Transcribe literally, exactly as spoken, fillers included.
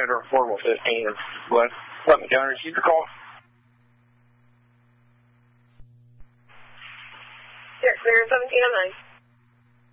under affordable fifteen. What? Let me down and receive your call. Here, clear seventeen oh nine.